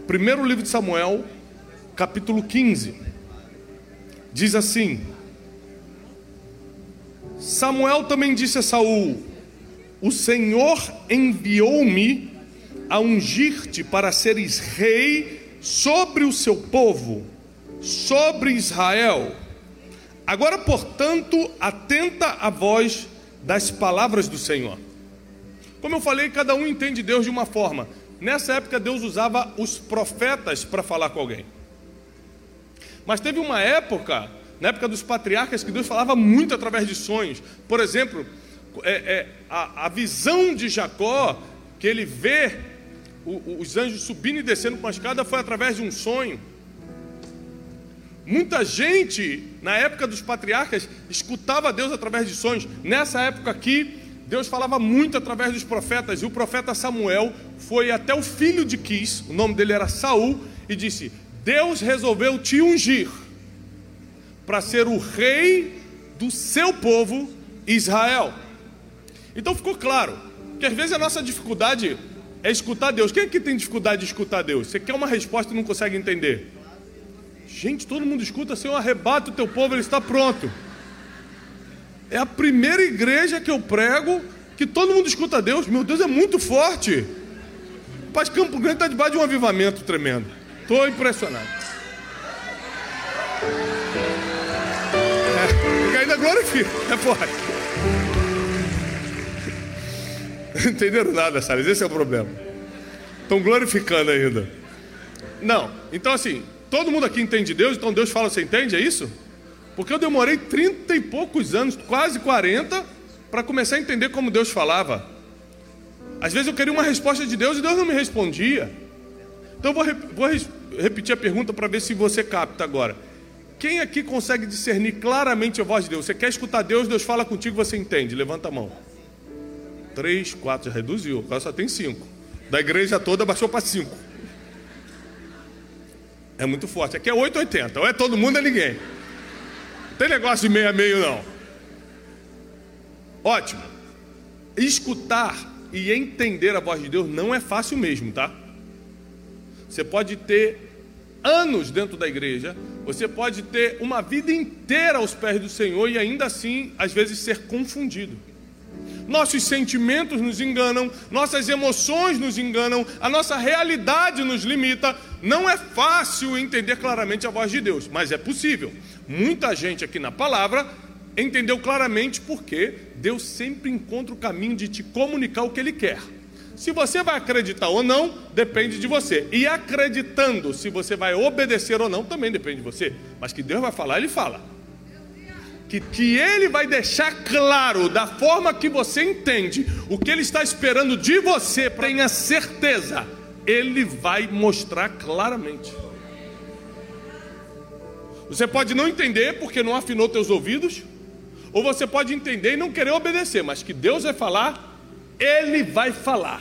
Primeiro livro de Samuel, capítulo 15. Diz assim: Samuel também disse a Saul: o Senhor enviou-me a ungir-te para seres rei sobre o seu povo, sobre Israel. Agora, portanto, atenta à voz das palavras do Senhor. Como eu falei, cada um entende Deus de uma forma. Nessa época, Deus usava os profetas para falar com alguém. Mas teve uma época, na época dos patriarcas, que Deus falava muito através de sonhos. Por exemplo, a visão de Jacó, que ele vê os anjos subindo e descendo com a escada, foi através de um sonho. Muita gente, na época dos patriarcas, escutava Deus através de sonhos. Nessa época aqui, Deus falava muito através dos profetas. E o profeta Samuel foi até o filho de Quis, o nome dele era Saul, e disse: Deus resolveu te ungir para ser o rei do seu povo Israel. Então ficou claro que às vezes a nossa dificuldade é escutar Deus. Quem aqui tem dificuldade de escutar Deus? Você quer uma resposta e não consegue entender? Gente, todo mundo escuta: Senhor, arrebata o teu povo, ele está pronto. É a primeira igreja que eu prego que todo mundo escuta Deus. Meu Deus, é muito forte. Paz Campo Grande está debaixo de um avivamento tremendo. Estou impressionado. Porque ainda glorifica. É forte. Não entenderam nada, Salles. Esse é o problema. Estão glorificando ainda. Não. Então assim, todo mundo aqui entende Deus. Então Deus fala: você entende? É isso? Porque eu demorei 30 e poucos anos, quase 40, para começar a entender como Deus falava. Às vezes eu queria uma resposta de Deus e Deus não me respondia. Então eu vou repetir a pergunta para ver se você capta agora. Quem aqui consegue discernir claramente a voz de Deus? Você quer escutar Deus, Deus fala contigo, você entende? Levanta a mão. 3, 4, já reduziu, agora só tem 5. Da igreja toda baixou para 5. É muito forte. Aqui é 880, ou é todo mundo ou é ninguém. Não tem negócio de meio a meio, não. Ótimo. Escutar e entender a voz de Deus não é fácil mesmo, tá? Você pode ter anos dentro da igreja, você pode ter uma vida inteira aos pés do Senhor e ainda assim, às vezes, ser confundido. Nossos sentimentos nos enganam, nossas emoções nos enganam, a nossa realidade nos limita. Não é fácil entender claramente a voz de Deus, mas é possível. Muita gente aqui na palavra entendeu claramente, porque Deus sempre encontra o caminho de te comunicar o que Ele quer. Se você vai acreditar ou não, depende de você. E acreditando, se você vai obedecer ou não, também depende de você. Mas que Deus vai falar, Ele fala. Que Ele vai deixar claro, da forma que você entende, o que Ele está esperando de você, tenha certeza, Ele vai mostrar claramente. Você pode não entender porque não afinou teus ouvidos, ou você pode entender e não querer obedecer, mas que Deus vai falar, Ele vai falar.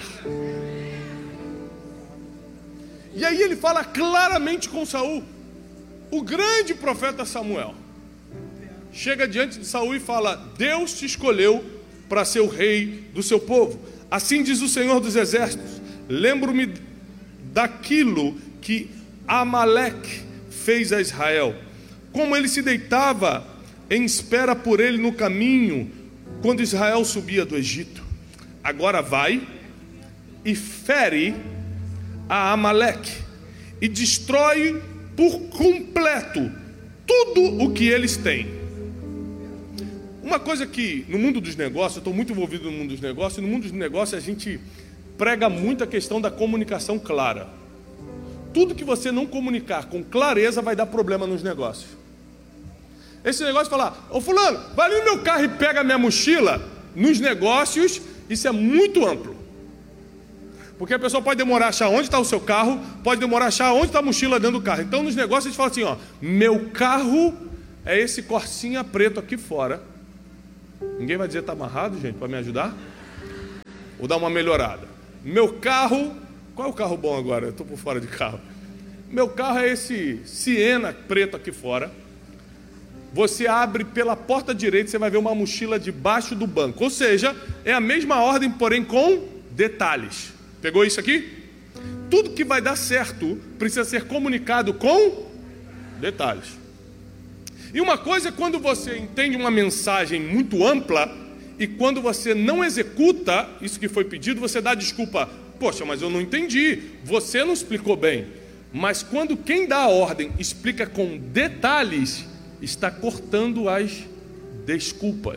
E aí Ele fala claramente com Saul. O grande profeta Samuel chega diante de Saul e fala: Deus te escolheu para ser o rei do seu povo. Assim diz o Senhor dos Exércitos: lembro-me daquilo que Amaleque fez a Israel, como ele se deitava em espera por ele no caminho, quando Israel subia do Egito. Agora vai e fere a Amaleque e destrói por completo tudo o que eles têm. Uma coisa que no mundo dos negócios, eu estou muito envolvido no mundo dos negócios, e no mundo dos negócios a gente prega muito a questão da comunicação clara. Tudo que você não comunicar com clareza vai dar problema nos negócios. Esse negócio de falar: ô fulano, vai ali no meu carro e pega a minha mochila. Nos negócios, isso é muito amplo. Porque a pessoa pode demorar a achar onde está o seu carro, pode demorar a achar onde está a mochila dentro do carro. Então nos negócios eles falam assim: ó, meu carro é esse Corsinha preto aqui fora. Ninguém vai dizer está amarrado, gente, para me ajudar? Vou dar uma melhorada. Meu carro, qual é o carro bom agora? Eu estou por fora de carro. Meu carro é esse Siena preto aqui fora. Você abre pela porta direita, você vai ver uma mochila debaixo do banco. Ou seja, é a mesma ordem, porém com detalhes. Pegou isso aqui? Tudo que vai dar certo precisa ser comunicado com detalhes. E uma coisa é quando você entende uma mensagem muito ampla e quando você não executa isso que foi pedido, você dá desculpa. Poxa, mas eu não entendi, você não explicou bem. Mas quando quem dá a ordem explica com detalhes, está cortando as desculpas.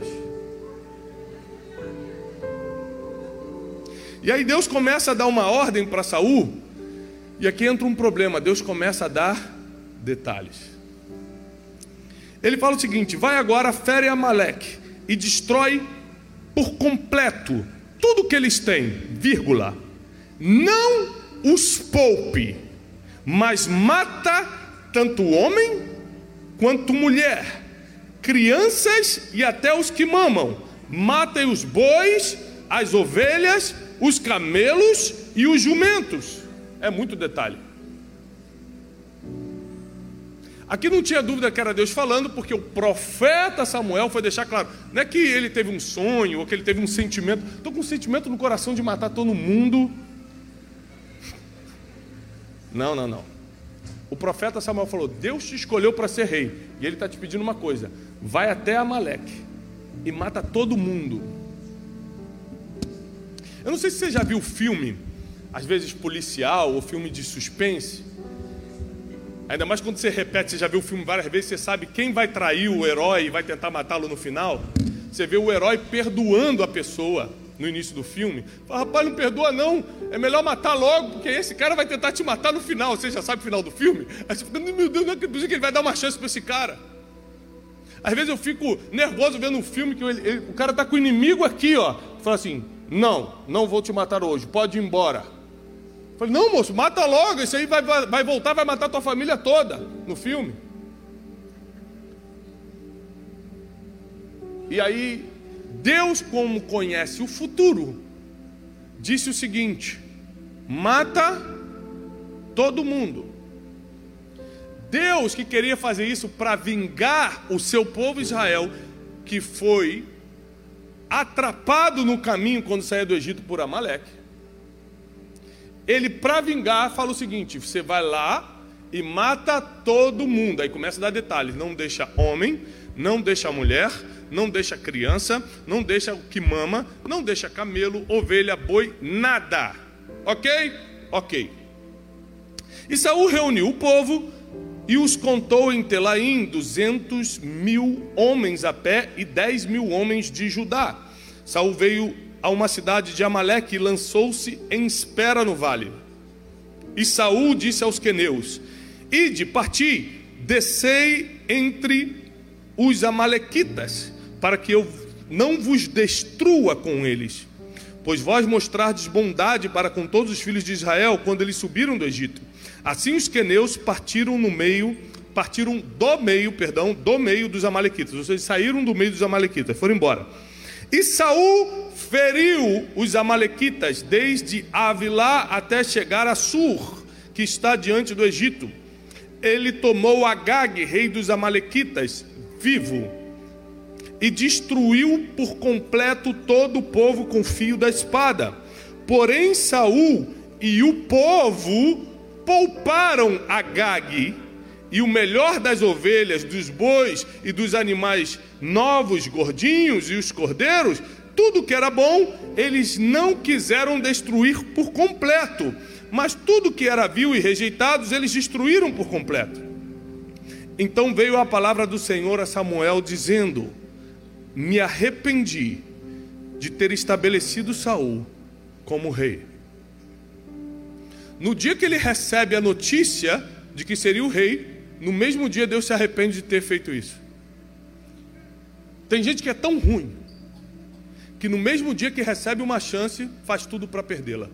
E aí Deus começa a dar uma ordem para Saul, e aqui entra um problema, Deus começa a dar detalhes. Ele fala o seguinte: vai agora, fere Amaleque e destrói por completo tudo que eles têm, vírgula. Não os poupe, mas mata tanto homem quanto mulher, crianças e até os que mamam. Matem os bois, as ovelhas, os camelos e os jumentos. É muito detalhe. Aqui não tinha dúvida que era Deus falando, porque o profeta Samuel foi deixar claro. Não é que ele teve um sonho, ou que ele teve um sentimento. Estou com um sentimento no coração de matar todo mundo. Não. O profeta Samuel falou: Deus te escolheu para ser rei, e ele está te pedindo uma coisa: vai até Amaleque e mata todo mundo. Eu não sei se você já viu filme, às vezes policial ou filme de suspense. Ainda mais quando você repete, você já viu o filme várias vezes, você sabe quem vai trair o herói e vai tentar matá-lo no final. Você vê o herói perdoando a pessoa no início do filme. Fala: rapaz, não perdoa não, é melhor matar logo, porque esse cara vai tentar te matar no final. Você já sabe o final do filme? Aí você fica: meu Deus, não acredito que ele vai dar uma chance para esse cara. Às vezes eu fico nervoso vendo um filme que o cara está com o inimigo aqui, ó. Fala assim: não vou te matar hoje, pode ir embora. Eu falei: não, moço, mata logo, esse aí vai voltar, vai matar tua família toda no filme. E aí Deus, como conhece o futuro, disse o seguinte: mata todo mundo. Deus, que queria fazer isso para vingar o seu povo Israel, que foi atrapado no caminho quando saiu do Egito por Amaleque, ele, para vingar, fala o seguinte: você vai lá e mata todo mundo. Aí começa a dar detalhes: não deixa homem, não deixa mulher, não deixa criança, não deixa o que mama, não deixa camelo, ovelha, boi, nada. Ok. E Saul reuniu o povo e os contou em Telaim, 200.000 homens a pé e 10.000 homens de Judá. Saul veio a uma cidade de Amaleque e lançou-se em espera no vale. E Saul disse aos queneus: ide, parti, descei entre os amalequitas, para que eu não vos destrua com eles, pois vós mostrardes bondade para com todos os filhos de Israel quando eles subiram do Egito. Assim os queneus partiram do meio dos amalequitas. Ou seja, saíram do meio dos amalequitas, foram embora. E Saul feriu os amalequitas desde Avilá até chegar a Sur, que está diante do Egito. Ele tomou Agag, rei dos amalequitas, vivo, e destruiu por completo todo o povo com fio da espada. Porém Saul e o povo pouparam Agag e o melhor das ovelhas, dos bois e dos animais novos, gordinhos, e os cordeiros, tudo que era bom, eles não quiseram destruir por completo, mas tudo que era vil e rejeitados, eles destruíram por completo. Então veio a palavra do Senhor a Samuel dizendo: me arrependi de ter estabelecido Saul como rei. No dia que ele recebe a notícia de que seria o rei, no mesmo dia Deus se arrepende de ter feito isso. Tem gente que é tão ruim que no mesmo dia que recebe uma chance, faz tudo para perdê-la.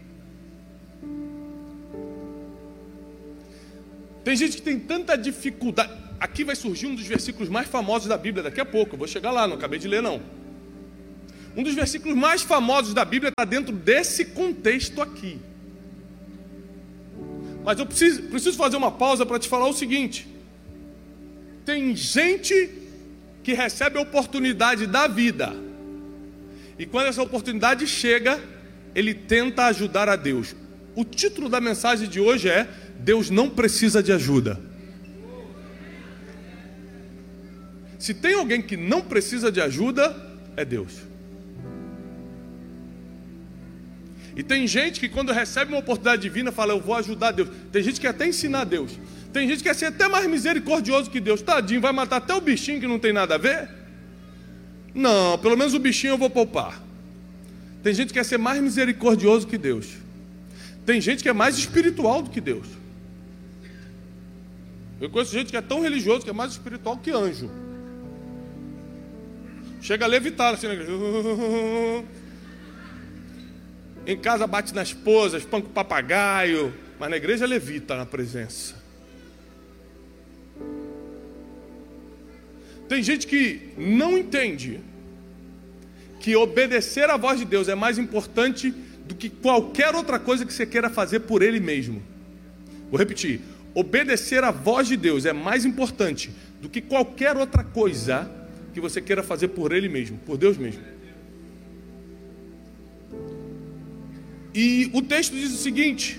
Tem gente que tem tanta dificuldade. Aqui vai surgir um dos versículos mais famosos da Bíblia daqui a pouco. Eu vou chegar lá, não acabei de ler não. Um dos versículos mais famosos da Bíblia está dentro desse contexto aqui. Mas eu preciso fazer uma pausa para te falar o seguinte: tem gente que recebe a oportunidade da vida, e quando essa oportunidade chega, ele tenta ajudar a Deus. O título da mensagem de hoje é: Deus não precisa de ajuda. Se tem alguém que não precisa de ajuda, é Deus. E tem gente que quando recebe uma oportunidade divina fala: eu vou ajudar Deus. Tem gente que quer até ensinar Deus. Tem gente que quer ser até mais misericordioso que Deus. Tadinho, vai matar até o bichinho que não tem nada a ver? Não, pelo menos o bichinho eu vou poupar. Tem gente que quer ser mais misericordioso que Deus. Tem gente que é mais espiritual do que Deus. Eu conheço gente que é tão religioso que é mais espiritual que anjo. Chega a levitar assim na igreja. Em casa bate na esposa, espanca o papagaio, mas na igreja levita na presença. Tem gente que não entende que obedecer à voz de Deus é mais importante do que qualquer outra coisa que você queira fazer por Ele mesmo. Vou repetir: obedecer à voz de Deus é mais importante do que qualquer outra coisa que você queira fazer por Ele mesmo, por Deus mesmo. E o texto diz o seguinte: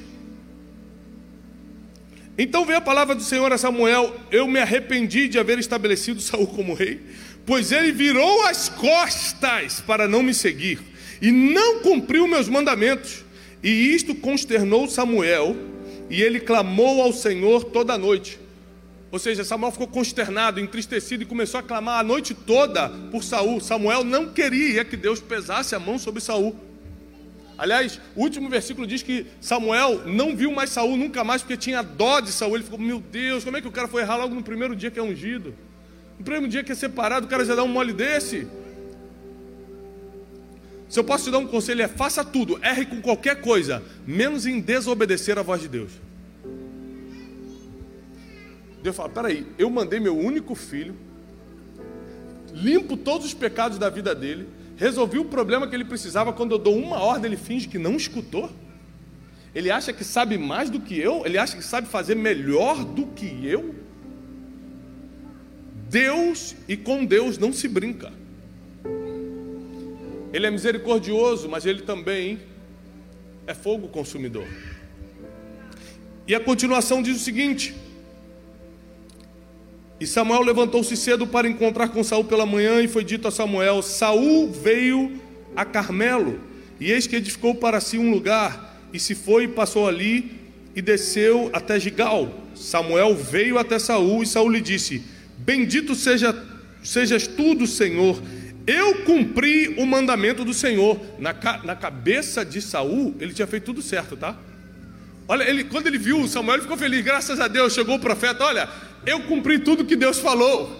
então veio a palavra do Senhor a Samuel: eu me arrependi de haver estabelecido Saul como rei, pois ele virou as costas para não me seguir e não cumpriu meus mandamentos. E isto consternou Samuel, e ele clamou ao Senhor toda a noite. Ou seja, Samuel ficou consternado, entristecido e começou a clamar a noite toda por Saul. Samuel não queria que Deus pesasse a mão sobre Saul. Aliás, o último versículo diz que Samuel não viu mais Saul nunca mais, porque tinha dó de Saul. Ele ficou: meu Deus, como é que o cara foi errar logo no primeiro dia que é ungido? No primeiro dia que é separado, o cara já dá um mole desse. Se eu posso te dar um conselho, é: faça tudo, erre com qualquer coisa, menos em desobedecer a voz de Deus. Deus fala: peraí, eu mandei meu único filho, limpo todos os pecados da vida dele, resolvi o problema que ele precisava. Quando eu dou uma ordem, ele finge que não escutou. Ele acha que sabe mais do que eu. Ele acha que sabe fazer melhor do que eu. Deus, e com Deus não se brinca. Ele é misericordioso, mas ele também é fogo consumidor. E a continuação diz o seguinte: e Samuel levantou-se cedo para encontrar com Saul pela manhã, e foi dito a Samuel: Saul veio a Carmelo, e eis que edificou para si um lugar, e se foi e passou ali, e desceu até Gigal. Samuel veio até Saul, e Saul lhe disse: bendito sejas tu do Senhor, eu cumpri o mandamento do Senhor. Na cabeça de Saul, ele tinha feito tudo certo, tá? Olha, quando ele viu Samuel, ele ficou feliz. Graças a Deus, chegou o profeta: olha, eu cumpri tudo que Deus falou.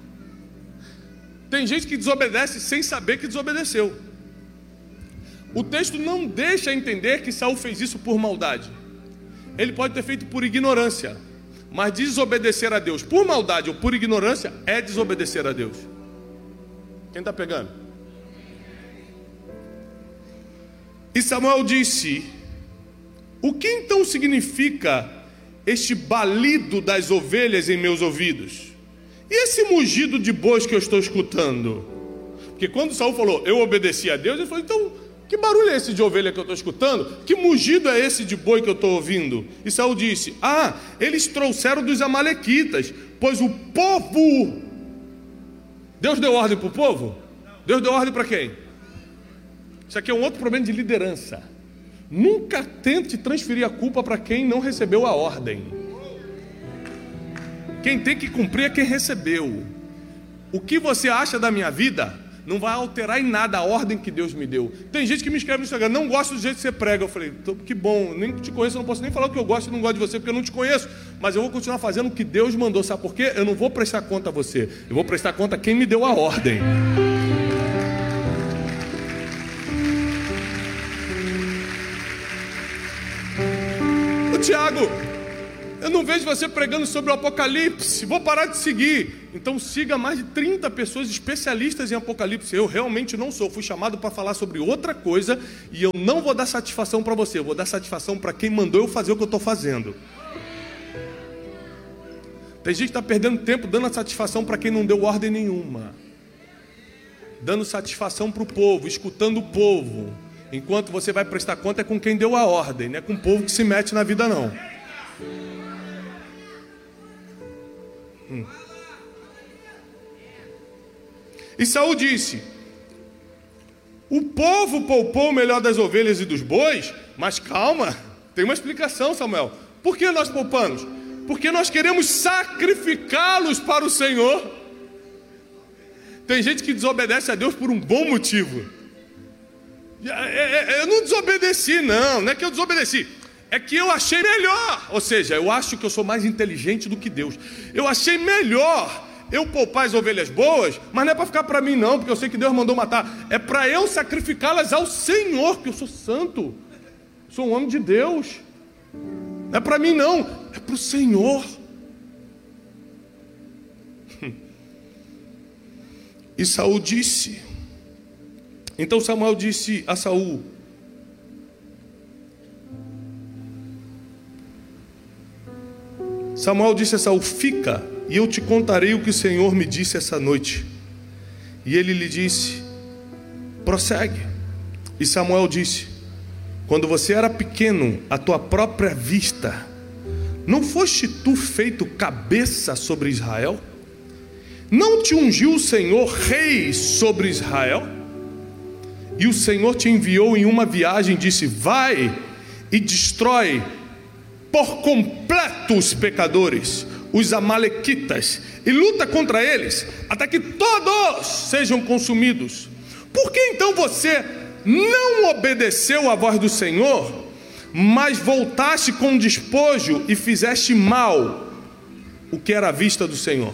Tem gente que desobedece sem saber que desobedeceu. O texto não deixa entender que Saul fez isso por maldade. Ele pode ter feito por ignorância, mas desobedecer a Deus por maldade ou por ignorância é desobedecer a Deus. Quem está pegando? E Samuel disse: o que então significa este balido das ovelhas em meus ouvidos? E esse mugido de bois que eu estou escutando? Porque quando Saul falou: eu obedeci a Deus, ele falou: então, que barulho é esse de ovelha que eu estou escutando? Que mugido é esse de boi que eu estou ouvindo? E Saul disse: ah, eles trouxeram dos amalequitas, pois o povo... Deus deu ordem para o povo? Deus deu ordem para quem? Isso aqui é um outro problema de liderança. Nunca tente transferir a culpa para quem não recebeu a ordem. Quem tem que cumprir é quem recebeu. O que você acha da minha vida não vai alterar em nada a ordem que Deus me deu. Tem gente que me escreve no Instagram: não gosto do jeito que você prega. Eu falei: que bom, nem te conheço, eu não posso nem falar o que eu gosto e não gosto de você, porque eu não te conheço. Mas eu vou continuar fazendo o que Deus mandou. Sabe por quê? Eu não vou prestar conta a você, eu vou prestar conta a quem me deu a ordem. Tiago, eu não vejo você pregando sobre o Apocalipse, vou parar de seguir. Então siga mais de 30 pessoas especialistas em Apocalipse. Eu realmente não sou, fui chamado para falar sobre outra coisa, e eu não vou dar satisfação para você, eu vou dar satisfação para quem mandou eu fazer o que eu estou fazendo. Tem gente que está perdendo tempo dando a satisfação para quem não deu ordem nenhuma, dando satisfação para o povo, escutando o povo, Enquanto você vai prestar conta é com quem deu a ordem, não é com o povo que se mete na vida não. E Saul disse: o povo poupou o melhor das ovelhas e dos bois, mas calma, tem uma explicação, Samuel. Por que nós poupamos? Porque nós queremos sacrificá-los para o Senhor. Tem gente que desobedece a Deus por um bom motivo. Eu não desobedeci, não é que eu desobedeci. É que eu achei melhor. Ou seja, eu acho que eu sou mais inteligente do que Deus. Eu achei melhor eu poupar as ovelhas boas, mas não é para ficar para mim não, porque eu sei que Deus mandou matar. É para eu sacrificá-las ao Senhor, porque eu sou santo. Sou um homem de Deus. Não é para mim não, é para o Senhor. E Saul disse. Então Samuel disse a Saul: Samuel disse a Saul: fica, e eu te contarei o que o Senhor me disse essa noite. E ele lhe disse: prossegue. E Samuel disse: quando você era pequeno, à tua própria vista, não foste tu feito cabeça sobre Israel? Não te ungiu o Senhor rei sobre Israel? E o Senhor te enviou em uma viagem, disse: vai e destrói por completo os pecadores, os amalequitas, e luta contra eles, até que todos sejam consumidos. Por que então você não obedeceu à voz do Senhor, mas voltaste com despojo e fizeste mal o que era à vista do Senhor?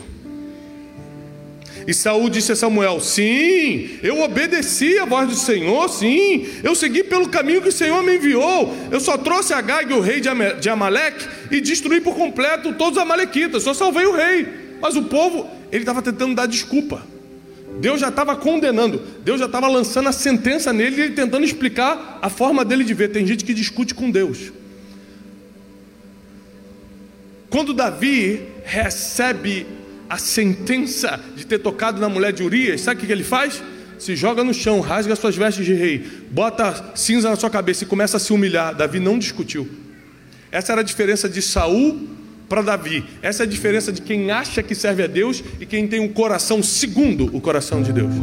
E Saul disse a Samuel: sim, eu obedeci à voz do Senhor, sim, eu segui pelo caminho que o Senhor me enviou. Eu só trouxe Agag, o rei de Amaleque, e destruí por completo todos os amalequitas. Só salvei o rei. Mas o povo, ele estava tentando dar desculpa. Deus já estava condenando, Deus já estava lançando a sentença nele, e ele tentando explicar a forma dele de ver. Tem gente que discute com Deus. Quando Davi recebe a sentença de ter tocado na mulher de Urias, sabe o que ele faz? Se joga no chão, rasga suas vestes de rei, bota cinza na sua cabeça e começa a se humilhar. Davi não discutiu. Essa era a diferença de Saul para Davi. Essa é a diferença de quem acha que serve a Deus e quem tem um coração segundo o coração de Deus.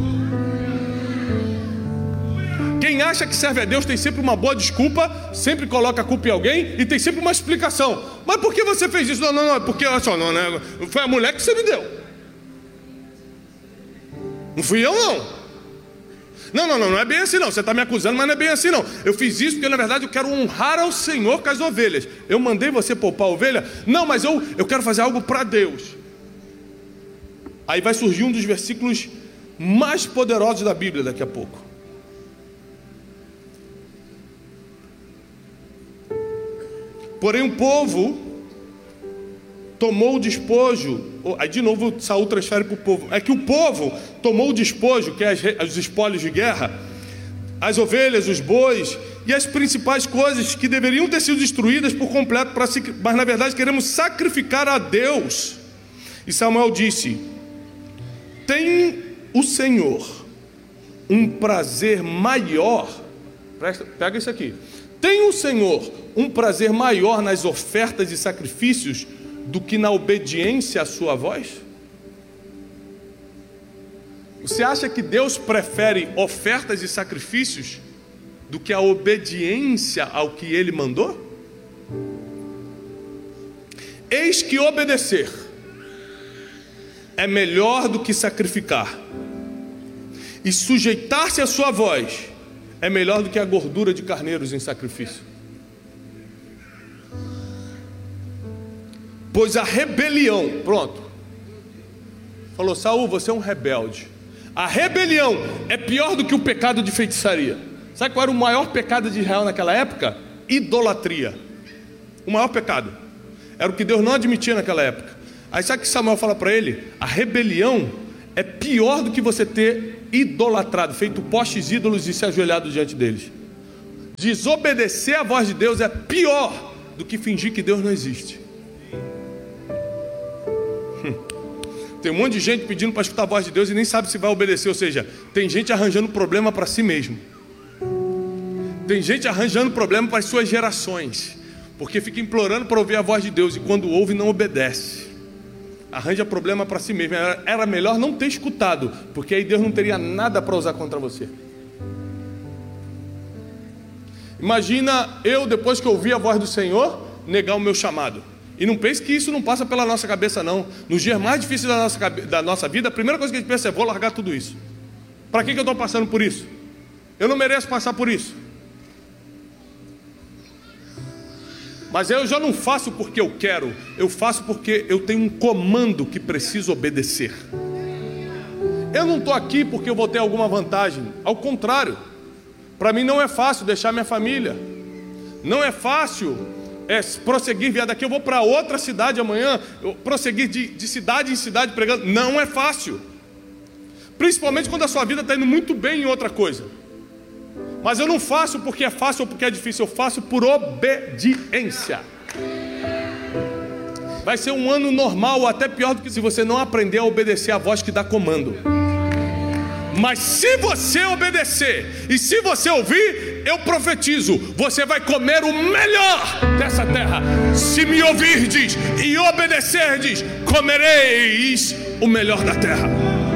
Quem acha que serve a Deus tem sempre uma boa desculpa, sempre coloca a culpa em alguém e tem sempre uma explicação. Mas por que você fez isso? Não, porque olha só, não, foi a mulher que você me deu. Não fui eu não. Não é bem assim não. Você está me acusando, mas não é bem assim não. Eu fiz isso porque na verdade eu quero honrar ao Senhor com as ovelhas. Eu mandei você poupar a ovelha? Não, mas eu quero fazer algo para Deus. Aí vai surgir um dos versículos mais poderosos da Bíblia daqui a pouco. Porém o povo tomou o despojo. Aí de novo Saul transfere para o povo. É que o povo tomou o despojo, que é os espólios de guerra, as ovelhas, os bois e as principais coisas que deveriam ter sido destruídas por completo, mas na verdade queremos sacrificar a Deus. E Samuel disse: tem o Senhor um prazer maior, pega isso aqui, tem o Senhor um prazer maior nas ofertas e sacrifícios do que na obediência à sua voz? Você acha que Deus prefere ofertas e sacrifícios do que a obediência ao que Ele mandou? Eis que obedecer é melhor do que sacrificar, e sujeitar-se à sua voz é melhor do que a gordura de carneiros em sacrifício. Pois a rebelião, pronto, falou: Saul, você é um rebelde. A rebelião é pior do que o pecado de feitiçaria. Sabe qual era o maior pecado de Israel naquela época? Idolatria. O maior pecado era o que Deus não admitia naquela época. Aí sabe o que Samuel fala para ele? A rebelião é pior do que você ter idolatrado, feito postes ídolos e se ajoelhado diante deles. Desobedecer a voz de Deus é pior do que fingir que Deus não existe. Tem um monte de gente pedindo para escutar a voz de Deus e nem sabe se vai obedecer. Ou seja, tem gente arranjando problema para si mesmo. Tem gente arranjando problema para as suas gerações, porque fica implorando para ouvir a voz de Deus, e quando ouve não obedece. Arranja problema para si mesmo. Era melhor não ter escutado, porque aí Deus não teria nada para usar contra você. Imagina eu, depois que ouvi a voz do Senhor, negar o meu chamado. E não pense que isso não passa pela nossa cabeça, não. Nos dias mais difíceis da nossa vida, a primeira coisa que a gente pensa é: vou largar tudo isso. Para que eu estou passando por isso? Eu não mereço passar por isso. Mas eu já não faço porque eu quero, eu faço porque eu tenho um comando que preciso obedecer. Eu não estou aqui porque eu vou ter alguma vantagem. Ao contrário, para mim não é fácil deixar minha família. Não é fácil prosseguir, vier daqui eu vou para outra cidade amanhã, prosseguir de cidade em cidade pregando. Não é fácil. Principalmente quando a sua vida está indo muito bem em outra coisa. Mas eu não faço porque é fácil ou porque é difícil, eu faço por obediência. Vai ser um ano normal, ou até pior do que se você não aprender a obedecer a voz que dá comando. Mas se você obedecer, e se você ouvir, eu profetizo, você vai comer o melhor dessa terra. Se me ouvirdes e obedecerdes, comereis o melhor da terra.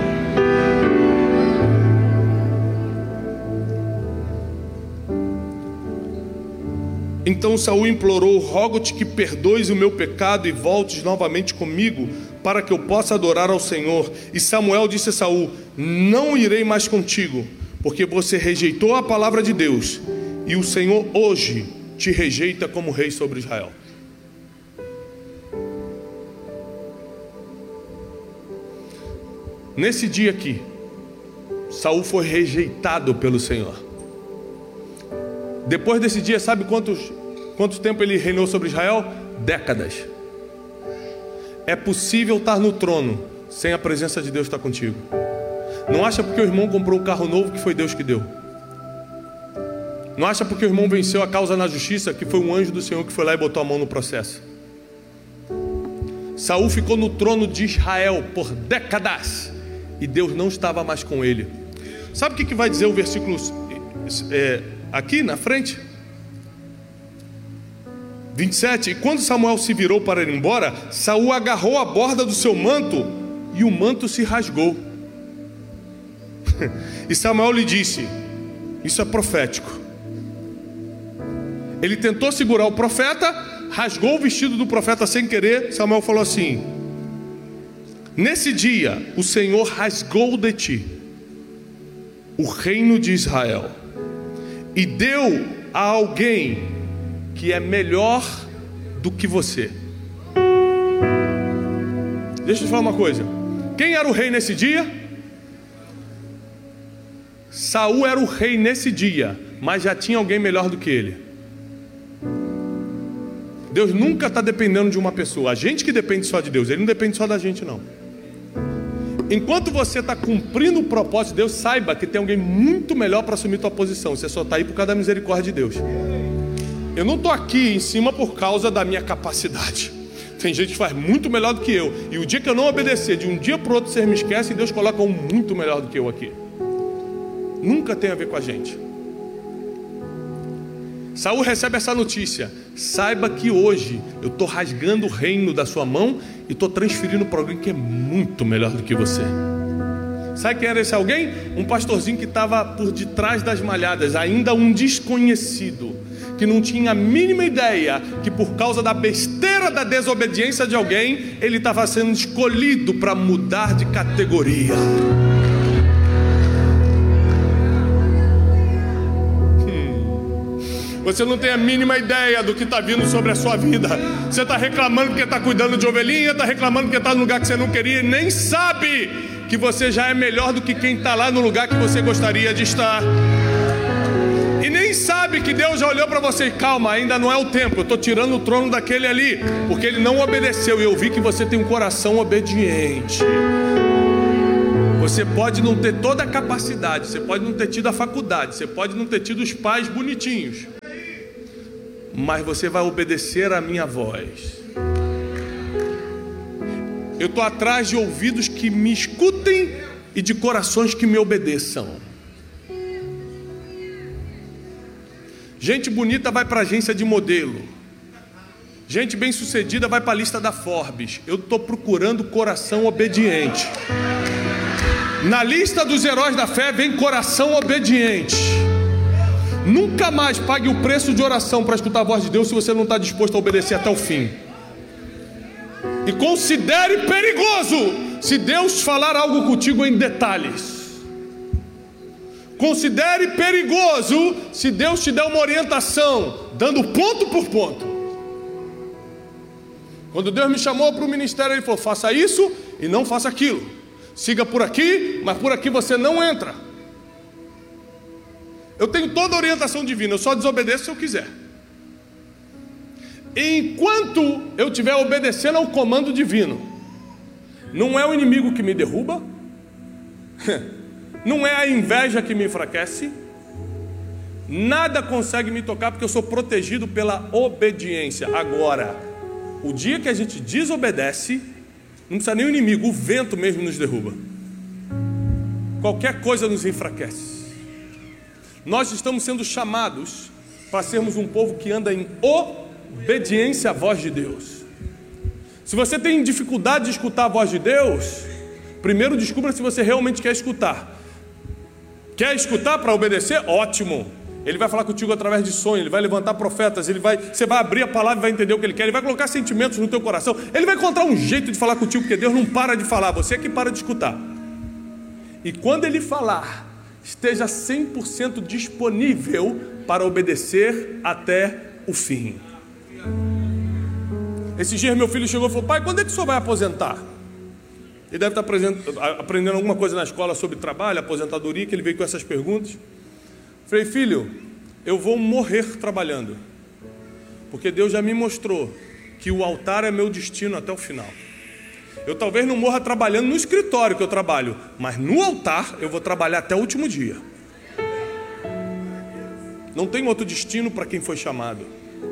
Então Saul implorou: rogo-te que perdoes o meu pecado e voltes novamente comigo, para que eu possa adorar ao Senhor. E Samuel disse a Saul: não irei mais contigo, porque você rejeitou a palavra de Deus, e o Senhor hoje te rejeita como rei sobre Israel. Nesse dia aqui, Saul foi rejeitado pelo Senhor. Depois desse dia, sabe quanto tempo ele reinou sobre Israel? Décadas. É possível estar no trono sem a presença de Deus estar contigo. Não acha porque o irmão comprou um carro novo que foi Deus que deu. Não acha porque o irmão venceu a causa na justiça que foi um anjo do Senhor que foi lá e botou a mão no processo. Saul ficou no trono de Israel por décadas e Deus não estava mais com ele. Sabe o que vai dizer o versículo aqui na frente? 27. E quando Samuel se virou para ir embora, Saul agarrou a borda do seu manto e o manto se rasgou. E Samuel lhe disse: isso é profético. Ele tentou segurar o profeta, rasgou o vestido do profeta sem querer. Samuel falou assim: nesse dia o Senhor rasgou de ti o reino de Israel e deu a alguém que é melhor do que você. Deixa eu te falar uma coisa. Quem era o rei nesse dia? Saul era o rei nesse dia, mas já tinha alguém melhor do que ele. Deus nunca está dependendo de uma pessoa. A gente que depende só de Deus, Ele não depende só da gente, não. Enquanto você está cumprindo o propósito de Deus, saiba que tem alguém muito melhor para assumir tua posição. Você só está aí por causa da misericórdia de Deus. Eu não estou aqui em cima por causa da minha capacidade. Tem gente que faz muito melhor do que eu. E o dia que eu não obedecer, de um dia para o outro você me esquece, e Deus coloca um muito melhor do que eu aqui. Nunca tem a ver com a gente. Saul recebe essa notícia: saiba que hoje eu estou rasgando o reino da sua mão e estou transferindo para alguém que é muito melhor do que você. Sabe quem era esse alguém? Um pastorzinho que estava por detrás das malhadas, ainda um desconhecido, que não tinha a mínima ideia que por causa da besteira da desobediência de alguém, ele estava sendo escolhido para mudar de categoria. Você não tem a mínima ideia do que está vindo sobre a sua vida. Você está reclamando porque está cuidando de ovelhinha, está reclamando porque está no lugar que você não queria, e nem sabe que você já é melhor do que quem está lá no lugar que você gostaria de estar. E nem sabe que Deus já olhou para você e: calma, ainda não é o tempo, eu estou tirando o trono daquele ali, porque ele não obedeceu, e eu vi que você tem um coração obediente. Você pode não ter toda a capacidade, você pode não ter tido a faculdade, você pode não ter tido os pais bonitinhos, mas você vai obedecer a minha voz. Eu estou atrás de ouvidos que me escutem e de corações que me obedeçam. Gente bonita vai para a agência de modelo. Gente bem-sucedida vai para a lista da Forbes. Eu estou procurando coração obediente. Na lista dos heróis da fé vem coração obediente. Nunca mais pague o preço de oração para escutar a voz de Deus se você não está disposto a obedecer até o fim. E considere perigoso se Deus falar algo contigo em detalhes. Considere perigoso se Deus te der uma orientação, dando ponto por ponto. Quando Deus me chamou para o ministério, Ele falou: faça isso e não faça aquilo. Siga por aqui, mas por aqui você não entra. Eu tenho toda a orientação divina, eu só desobedeço se eu quiser. Enquanto eu estiver obedecendo ao comando divino, não é o inimigo que me derruba, não é a inveja que me enfraquece, nada consegue me tocar, porque eu sou protegido pela obediência. Agora, o dia que a gente desobedece, não precisa nem o inimigo, o vento mesmo nos derruba. Qualquer coisa nos enfraquece. Nós estamos sendo chamados para sermos um povo que anda em obediência à voz de Deus. Se você tem dificuldade de escutar a voz de Deus, primeiro descubra se você realmente quer escutar. Quer escutar para obedecer? Ótimo. Ele vai falar contigo através de sonho, Ele vai levantar profetas, você vai abrir a palavra e vai entender o que Ele quer, Ele vai colocar sentimentos no teu coração, Ele vai encontrar um jeito de falar contigo, porque Deus não para de falar, você é que para de escutar. E quando Ele falar, esteja 100% disponível para obedecer até o fim. Esses dias meu filho chegou e falou: pai, quando é que o senhor vai aposentar? Ele deve estar aprendendo alguma coisa na escola sobre trabalho, aposentadoria, que ele veio com essas perguntas. Falei: filho, eu vou morrer trabalhando, porque Deus já me mostrou que o altar é meu destino até o final. Eu talvez não morra trabalhando no escritório que eu trabalho, mas no altar eu vou trabalhar até o último dia. Não tem outro destino para quem foi chamado.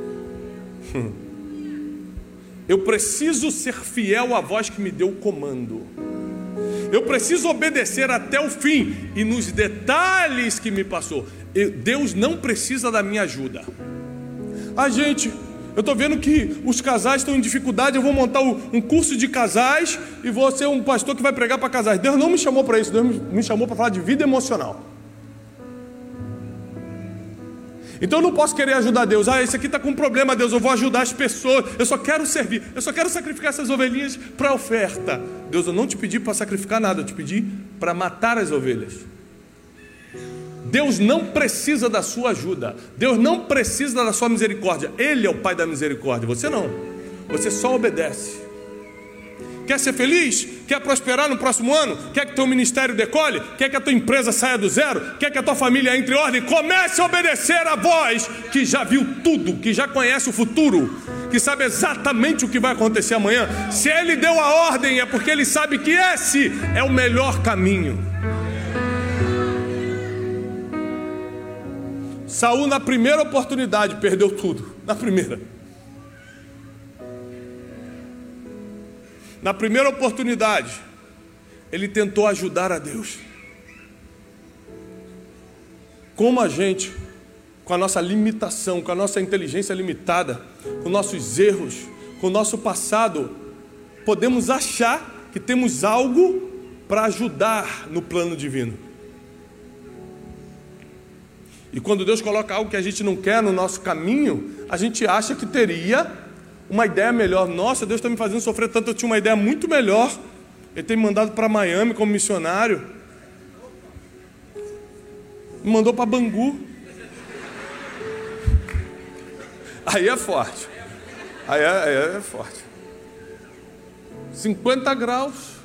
Eu preciso ser fiel à voz que me deu o comando. Eu preciso obedecer até o fim e nos detalhes que me passou. Deus não precisa da minha ajuda. Gente, eu estou vendo que os casais estão em dificuldade, eu vou montar um curso de casais e vou ser um pastor que vai pregar para casais. Deus não me chamou para isso, Deus me chamou para falar de vida emocional. Então eu não posso querer ajudar Deus. Esse aqui está com um problema, Deus, eu vou ajudar as pessoas. Eu só quero servir, eu só quero sacrificar essas ovelhinhas para oferta. Deus, eu não te pedi para sacrificar nada, eu te pedi para matar as ovelhas. Deus não precisa da sua ajuda, Deus não precisa da sua misericórdia. Ele é o Pai da misericórdia, você não. Você só obedece. Quer ser feliz? Quer prosperar no próximo ano? Quer que teu ministério decole? Quer que a tua empresa saia do zero? Quer que a tua família entre em ordem? Comece a obedecer a voz que já viu tudo, que já conhece o futuro, que sabe exatamente o que vai acontecer amanhã. Se Ele deu a ordem, é porque Ele sabe que esse é o melhor caminho. Saul, na primeira oportunidade, perdeu tudo. Na primeira oportunidade, ele tentou ajudar a Deus. Como a gente, com a nossa limitação, com a nossa inteligência limitada, com nossos erros, com o nosso passado, podemos achar que temos algo para ajudar no plano divino. E quando Deus coloca algo que a gente não quer no nosso caminho, a gente acha que teria uma ideia melhor. Nossa, Deus está me fazendo sofrer tanto, eu tinha uma ideia muito melhor. Ele tem me mandado para Miami como missionário. Me mandou para Bangu. Aí é forte. Aí é forte. 50 graus.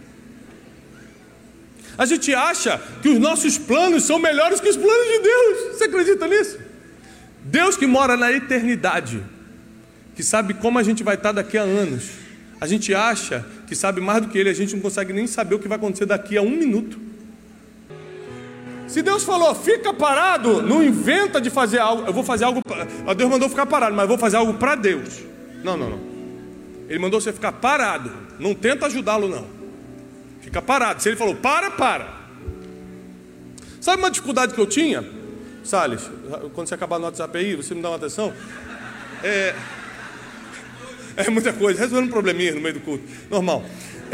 A gente acha que os nossos planos são melhores que os planos de Deus. Você acredita nisso? Deus que mora na eternidade, que sabe como a gente vai estar daqui a anos, a gente acha que sabe mais do que Ele, a gente não consegue nem saber o que vai acontecer daqui a 1 minuto. Se Deus falou, fica parado, não inventa de fazer algo. Eu vou fazer algo, Deus mandou ficar parado, mas eu vou fazer algo para Deus. Não. Ele mandou você ficar parado, não tenta ajudá-lo não. Fica parado. Se Ele falou, para. Sabe uma dificuldade que eu tinha? Salles, quando você acabar no WhatsApp aí, você me dá uma atenção? É muita coisa, resolvendo um probleminha no meio do culto. Normal.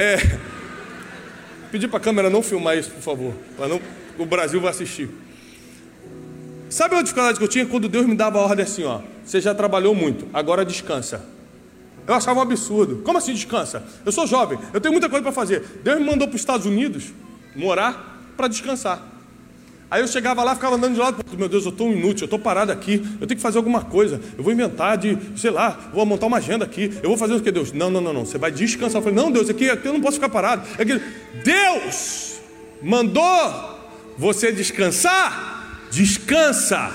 Pedir para a câmera não filmar isso, por favor. O Brasil vai assistir. Sabe a dificuldade que eu tinha? Quando Deus me dava a ordem assim, ó. Você já trabalhou muito, agora descansa. Eu achava um absurdo. Como assim descansa? Eu sou jovem, eu tenho muita coisa para fazer. Deus me mandou para os Estados Unidos morar para descansar. Aí eu chegava lá, ficava andando de lado, meu Deus, eu estou inútil, eu estou parado aqui, eu tenho que fazer alguma coisa, eu vou inventar sei lá, vou montar uma agenda aqui, eu vou fazer o que, Deus? Não, você vai descansar. Eu falei, não, Deus, aqui eu não posso ficar parado. Deus mandou você descansar, descansa.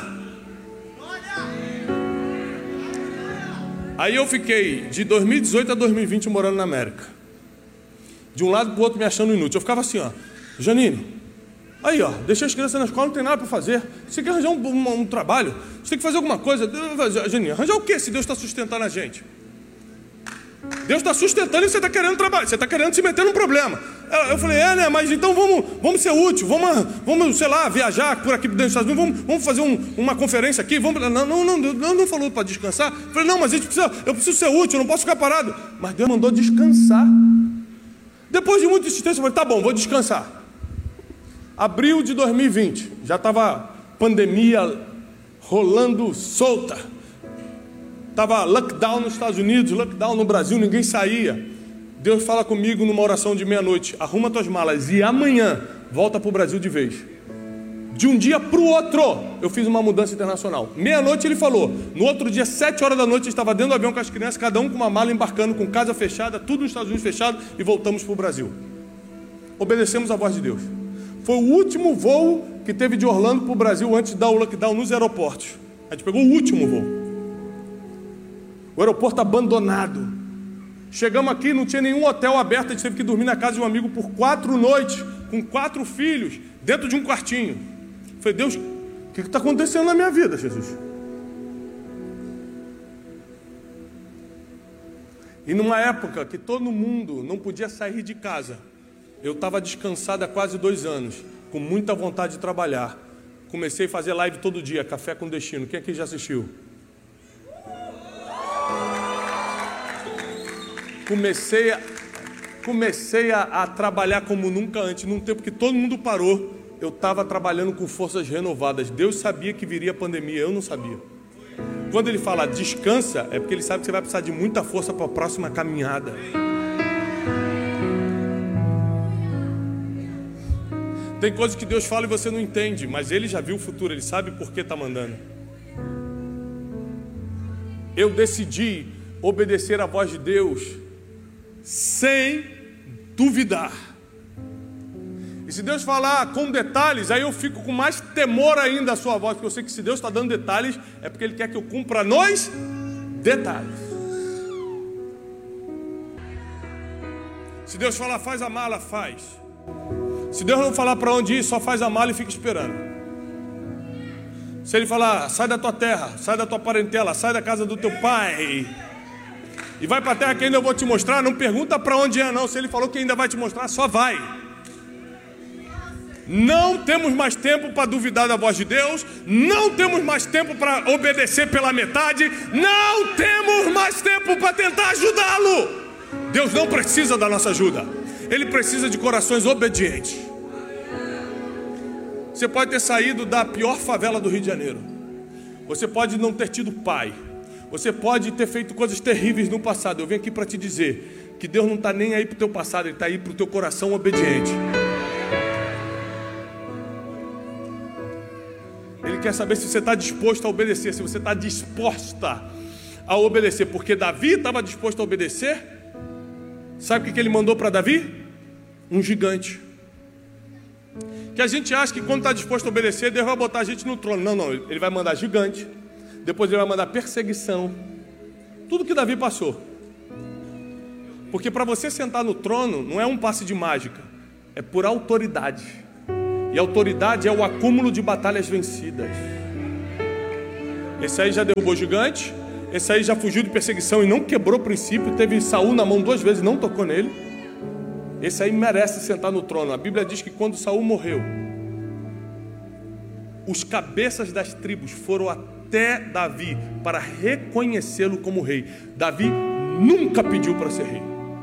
Aí eu fiquei de 2018 a 2020 morando na América, de um lado para o outro me achando inútil. Eu ficava assim, ó, Janine, aí ó, deixei as crianças na escola, não tem nada para fazer. Você tem que arranjar um trabalho, você tem que fazer alguma coisa. Janine, arranjar o quê se Deus está sustentando a gente? Deus está sustentando e você está querendo trabalhar, você está querendo se meter num problema. Eu falei, né, mas então vamos ser útil, vamos, sei lá, viajar por aqui dentro dos Estados Unidos, vamos fazer uma conferência aqui, Deus não falou para descansar. Eu falei, não, mas eu preciso ser útil, eu não posso ficar parado. Mas Deus mandou descansar. Depois de muita insistência, eu falei, tá bom, vou descansar. Abril de 2020, já estava pandemia rolando solta. Estava lockdown nos Estados Unidos, lockdown no Brasil, ninguém saía. Deus fala comigo numa oração de meia-noite, arruma tuas malas e amanhã volta para o Brasil de vez. De um dia para o outro, eu fiz uma mudança internacional. Meia-noite ele falou, no outro dia, 7 horas da noite, eu estava dentro do avião com as crianças, cada um com uma mala embarcando, com casa fechada, tudo nos Estados Unidos fechado, e voltamos para o Brasil. Obedecemos a voz de Deus. Foi o último voo que teve de Orlando para o Brasil antes de dar o lockdown nos aeroportos. A gente pegou o último voo. O aeroporto abandonado. Chegamos aqui, não tinha nenhum hotel aberto, a gente teve que dormir na casa de um amigo por 4 noites, com 4 filhos, dentro de um quartinho. Eu falei, Deus, o que está acontecendo na minha vida, Jesus? E numa época que todo mundo não podia sair de casa, eu estava descansado há quase 2 anos, com muita vontade de trabalhar. Comecei a fazer live todo dia, Café com Destino. Quem aqui já assistiu? Comecei a trabalhar como nunca antes. Num tempo que todo mundo parou, eu estava trabalhando com forças renovadas. Deus sabia que viria a pandemia, eu não sabia. Quando ele fala descansa, é porque ele sabe que você vai precisar de muita força para a próxima caminhada. Tem coisas que Deus fala e você não entende, mas Ele já viu o futuro, Ele sabe por que está mandando. Eu decidi obedecer à voz de Deus sem duvidar. E se Deus falar com detalhes, aí eu fico com mais temor ainda a sua voz, porque eu sei que se Deus está dando detalhes, é porque Ele quer que eu cumpra nos detalhes. Se Deus falar faz a mala, faz. Se Deus não falar para onde ir, só faz a mala e fica esperando. Se Ele falar, sai da tua terra, sai da tua parentela, sai da casa do teu pai e vai para a terra que ainda eu vou te mostrar, não pergunta para onde é não. Se Ele falou que ainda vai te mostrar, só vai. Não temos mais tempo para duvidar da voz de Deus, não temos mais tempo para obedecer pela metade, não temos mais tempo para tentar ajudá-lo. Deus não precisa da nossa ajuda, Ele precisa de corações obedientes. Você pode ter saído da pior favela do Rio de Janeiro, você pode não ter tido pai, você pode ter feito coisas terríveis no passado. Eu venho aqui para te dizer que Deus não está nem aí para o teu passado, Ele está aí para o teu coração obediente. Ele quer saber se você está disposto a obedecer, se você está disposta a obedecer, porque Davi estava disposto a obedecer. Sabe o que Ele mandou para Davi? Um gigante. Que a gente acha que quando está disposto a obedecer, Deus vai botar a gente no trono. Não, Ele vai mandar gigante, depois Ele vai mandar perseguição, tudo que Davi passou. Porque para você sentar no trono, não é um passe de mágica, é por autoridade. E autoridade é o acúmulo de batalhas vencidas. Esse aí já derrubou gigante, esse aí já fugiu de perseguição e não quebrou o princípio, teve Saul na mão 2 vezes e não tocou nele. Esse aí merece sentar no trono. A Bíblia diz que quando Saul morreu, Os cabeças das tribos foram até Davi para reconhecê-lo como rei. Davi nunca pediu para ser rei.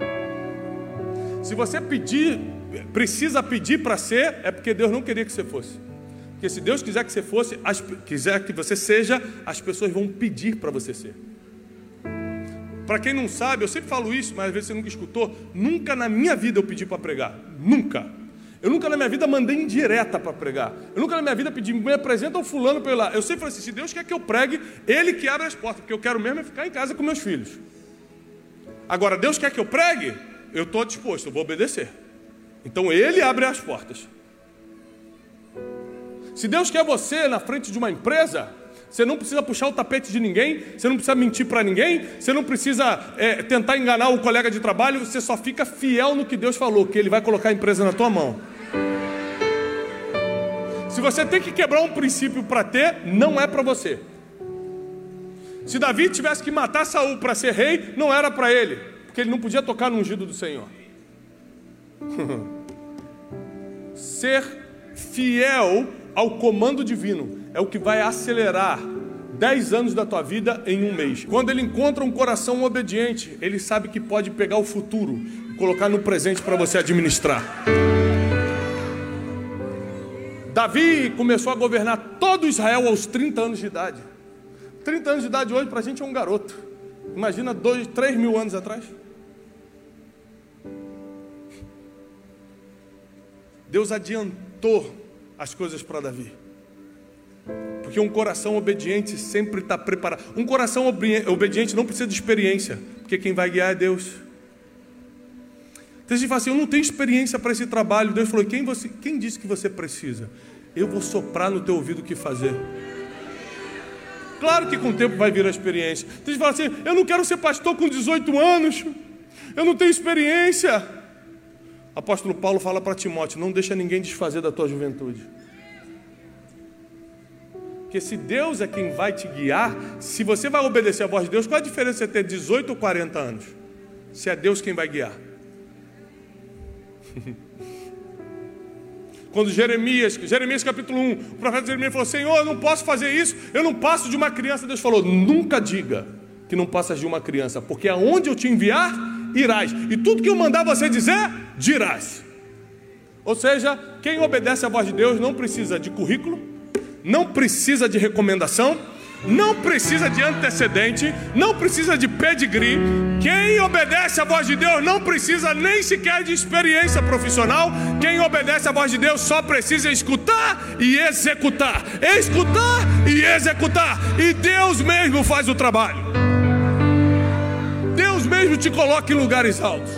Se você precisa pedir para ser, é porque Deus não queria que você fosse. Porque se Deus quiser que você fosse, quiser que você seja, as pessoas vão pedir para você ser. Para quem não sabe, eu sempre falo isso, mas às vezes você nunca escutou. Nunca na minha vida eu pedi para pregar. Nunca. Eu nunca na minha vida mandei indireta para pregar. Eu nunca na minha vida pedi, me apresenta ao fulano para eu ir lá. Eu sempre falei assim, se Deus quer que eu pregue, Ele que abre as portas, porque eu quero mesmo é ficar em casa com meus filhos. Agora, Deus quer que eu pregue, eu estou disposto, eu vou obedecer. Então Ele abre as portas. Se Deus quer você na frente de uma empresa, você não precisa puxar o tapete de ninguém, você não precisa mentir para ninguém, você não precisa tentar enganar o colega de trabalho, você só fica fiel no que Deus falou, que Ele vai colocar a empresa na tua mão. Se você tem que quebrar um princípio para ter, não é para você. Se Davi tivesse que matar Saul para ser rei, não era para ele, porque ele não podia tocar no ungido do Senhor. Ser fiel ao comando divino é o que vai acelerar 10 anos da tua vida em um mês. Quando ele encontra um coração obediente, ele sabe que pode pegar o futuro e colocar no presente para você administrar. Davi começou a governar todo Israel aos 30 anos de idade. 30 anos de idade hoje para a gente é um garoto. Imagina 3 mil anos atrás. Deus adiantou as coisas para Davi. Porque um coração obediente sempre está preparado. Um coração obediente não precisa de experiência, porque quem vai guiar é Deus. Então a gente fala assim, eu não tenho experiência para esse trabalho. Deus falou, quem disse que você precisa? Eu vou soprar no teu ouvido o que fazer. Claro que com o tempo vai vir a experiência. Então a gente fala assim, eu não quero ser pastor com 18 anos, eu não tenho experiência. Apóstolo Paulo fala para Timóteo, não deixa ninguém desfazer da tua juventude. Porque se Deus é quem vai te guiar, se você vai obedecer a voz de Deus, qual a diferença entre ter 18 ou 40 anos? Se é Deus quem vai guiar. Quando Jeremias capítulo 1, o profeta Jeremias falou, Senhor, eu não posso fazer isso, eu não passo de uma criança. Deus falou, nunca diga que não passas de uma criança, porque aonde eu te enviar, irás, e tudo que eu mandar você dizer, dirás. Ou seja, quem obedece à voz de Deus não precisa de currículo, não precisa de recomendação, não precisa de antecedente, não precisa de pedigree. Quem obedece à voz de Deus não precisa nem sequer de experiência profissional. Quem obedece à voz de Deus só precisa escutar e executar. Escutar e executar. E Deus mesmo faz o trabalho. Deus mesmo te coloca em lugares altos.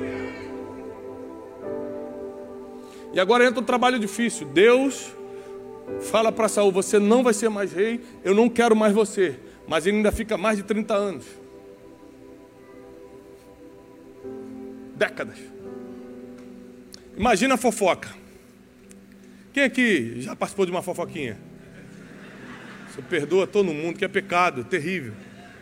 E agora entra um trabalho difícil. Deus fala para Saul, você não vai ser mais rei, eu não quero mais você. Mas ele ainda fica mais de 30 anos. Décadas. Imagina a fofoca. Quem aqui já participou de uma fofoquinha? Você perdoa todo mundo, que é pecado, terrível.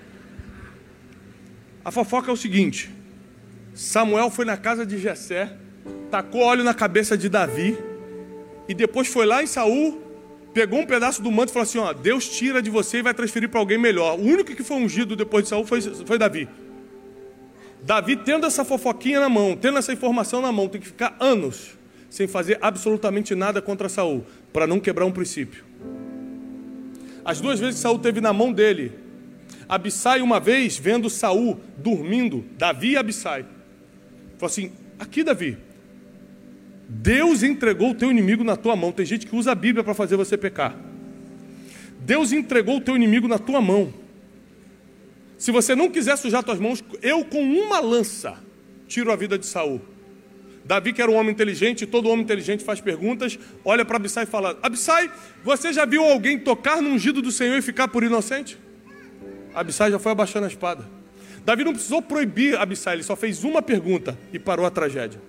A fofoca é o seguinte: Samuel foi na casa de Jessé, tacou óleo na cabeça de Davi, e depois foi lá em Saul, pegou um pedaço do manto e falou assim, ó, Deus tira de você e vai transferir para alguém melhor. O único que foi ungido depois de Saul foi Davi. Davi, tendo essa fofoquinha na mão, tendo essa informação na mão, tem que ficar anos sem fazer absolutamente nada contra Saul, para não quebrar um princípio. As 2 vezes que Saul teve na mão dele, Abissai uma vez, vendo Saul dormindo, Davi e Abissai, falou assim, aqui Davi, Deus entregou o teu inimigo na tua mão. Tem gente que usa a Bíblia para fazer você pecar. Deus entregou o teu inimigo na tua mão. Se você não quiser sujar tuas mãos, eu com uma lança tiro a vida de Saul. Davi, que era um homem inteligente, todo homem inteligente faz perguntas, olha para Abissai e fala, Abissai, você já viu alguém tocar no ungido do Senhor e ficar por inocente? Abissai já foi abaixando a espada. Davi não precisou proibir Abissai, ele só fez uma pergunta e parou a tragédia.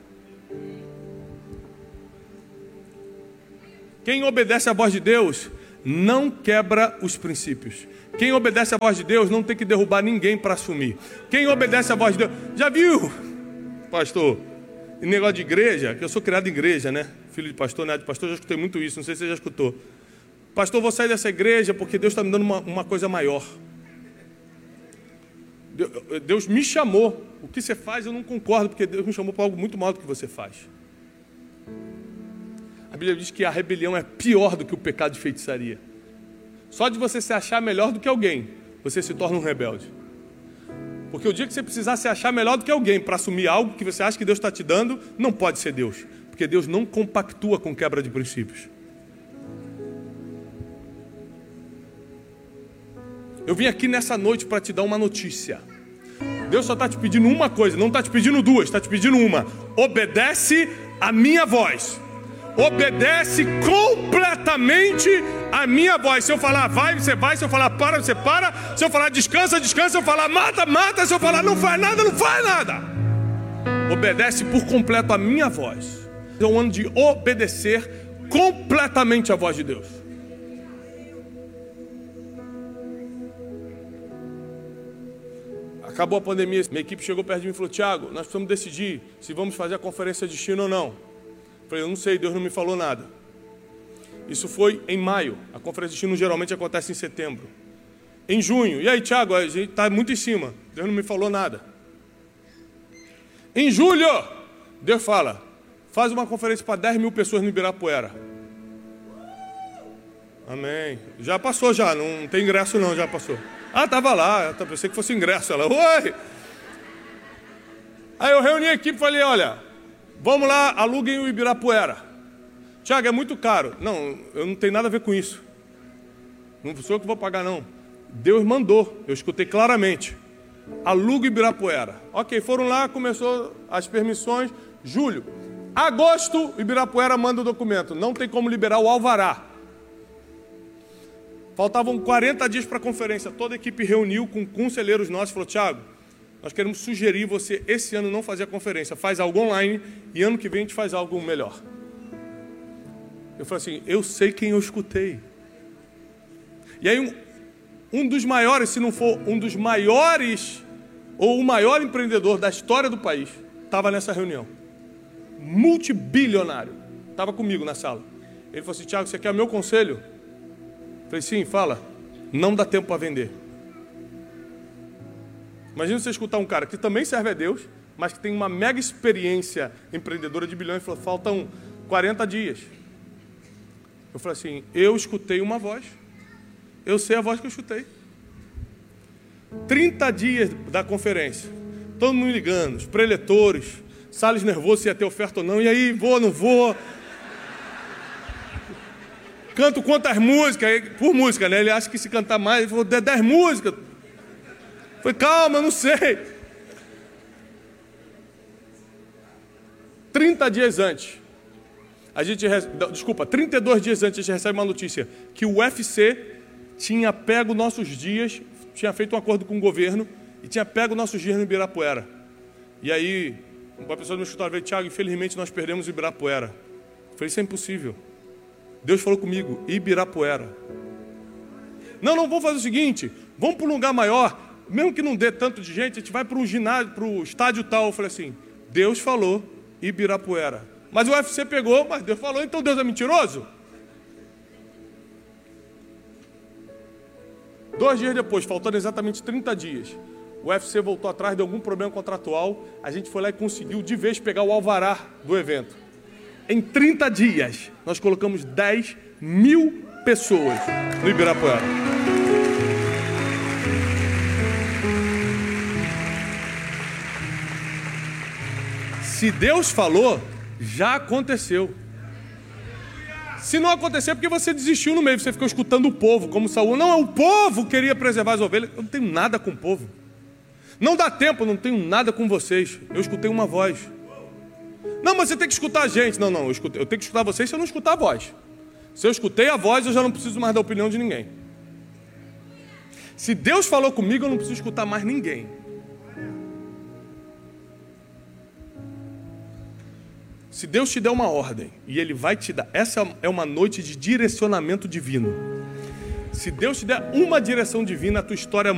Quem obedece à voz de Deus não quebra os princípios. Quem obedece à voz de Deus não tem que derrubar ninguém para assumir. Quem obedece à voz de Deus... Já viu, pastor, em negócio de igreja, que eu sou criado em igreja, né? Filho de pastor, neto de pastor, já escutei muito isso, não sei se você já escutou. Pastor, vou sair dessa igreja porque Deus está me dando uma coisa maior. Deus me chamou. O que você faz eu não concordo, porque Deus me chamou para algo muito maior do que você faz. A Bíblia diz que a rebelião é pior do que o pecado de feitiçaria. Só de você se achar melhor do que alguém, você se torna um rebelde. Porque o dia que você precisar se achar melhor do que alguém para assumir algo que você acha que Deus está te dando, não pode ser Deus. Porque Deus não compactua com quebra de princípios. Eu vim aqui nessa noite para te dar uma notícia. Deus só está te pedindo uma coisa, não está te pedindo duas, está te pedindo uma. Obedece a minha voz. Obedece completamente a minha voz. Se eu falar vai, você vai. Se eu falar para, você para. Se eu falar descansa, descansa. Se eu falar mata, mata. Se eu falar não faz nada, não faz nada. Obedece por completo a minha voz. É um ano de obedecer completamente a voz de Deus. Acabou a pandemia, minha equipe chegou perto de mim e falou: Tiago, nós precisamos decidir se vamos fazer a conferência de destino ou não. Eu falei: eu não sei, Deus não me falou nada. Isso foi em maio. A conferência de destino geralmente acontece em setembro. Em junho, e aí, Tiago, a gente está muito em cima. Deus não me falou nada. Em julho, Deus fala: faz uma conferência para 10 mil pessoas no Ibirapuera. Amém. Já passou já, não tem ingresso não, já passou. Ah, estava lá, eu pensei que fosse ingresso. Ela, oi! Aí eu reuni a equipe e falei: olha, vamos lá, aluguem o Ibirapuera. Tiago, é muito caro. Não, eu não tenho nada a ver com isso. Não sou eu que vou pagar, não. Deus mandou, eu escutei claramente. Aluga o Ibirapuera. Ok, foram lá, começou as permissões. Julho. Agosto, o Ibirapuera manda o documento. Não tem como liberar o alvará. Faltavam 40 dias para a conferência. Toda a equipe reuniu com conselheiros nossos e falou: Tiago, nós queremos sugerir você esse ano não fazer a conferência. Faz algo online e ano que vem a gente faz algo melhor. Eu falei assim: eu sei quem eu escutei. E aí um dos maiores, se não for um dos maiores, ou o maior empreendedor da história do país, estava nessa reunião. Multibilionário. Estava comigo na sala. Ele falou assim: Tiago, você quer meu conselho? Eu falei: sim, fala. Não dá tempo para vender. Imagina você escutar um cara que também serve a Deus, mas que tem uma mega experiência empreendedora de bilhões e falou: faltam 40 dias. Eu falei assim: eu escutei uma voz. Eu sei a voz que eu escutei. 30 dias da conferência. Todo mundo ligando, os preletores, Salles nervoso se ia ter oferta ou não. E aí, vou, não vou. Canto quantas músicas, por música, né? Ele acha que se cantar mais, ele falou 10 músicas. Eu falei: calma, não sei. 30 dias antes, 32 dias antes, a gente recebe uma notícia que o UFC tinha pego nossos dias, tinha feito um acordo com o governo e tinha pego nossos dias no Ibirapuera. E aí, uma pessoa do meu escritório veio: Tiago, infelizmente nós perdemos o Ibirapuera. Eu falei: isso é impossível. Deus falou comigo: Ibirapuera. Não, vamos fazer o seguinte, vamos para um lugar maior, mesmo que não dê tanto de gente, a gente vai para um ginásio, para o estádio tal. Eu falei assim: Deus falou Ibirapuera. Mas o UFC pegou, mas Deus falou, então Deus é mentiroso? 2 dias depois, faltando exatamente 30 dias, o UFC voltou atrás de algum problema contratual, a gente foi lá e conseguiu de vez pegar o alvará do evento. Em 30 dias, nós colocamos 10 mil pessoas no Ibirapuera. Se Deus falou, já aconteceu. Se não acontecer, é porque você desistiu no meio, você ficou escutando o povo, como Saul. Não, o povo queria preservar as ovelhas. Eu não tenho nada com o povo. Não dá tempo, eu não tenho nada com vocês. Eu escutei uma voz. Não, mas você tem que escutar a gente. Não, eu tenho que escutar vocês se eu não escutar a voz. Se eu escutei a voz, eu já não preciso mais da opinião de ninguém. Se Deus falou comigo, eu não preciso escutar mais ninguém. Se Deus te der uma ordem, e Ele vai te dar, essa é uma noite de direcionamento divino. Se Deus te der uma direção divina, a tua história